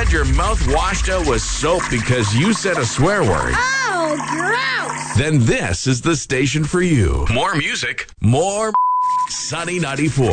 had your mouth washed out with soap because you said a swear word? Oh, gross! Then this is the station for you. More music, more Sunny 94.